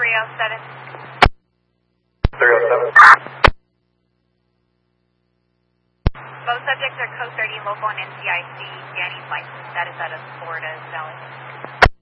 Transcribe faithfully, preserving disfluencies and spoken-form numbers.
three oh seven. three oh seven. Both subjects are code thirty local and N C I C. Danny's license status out of Florida is valid.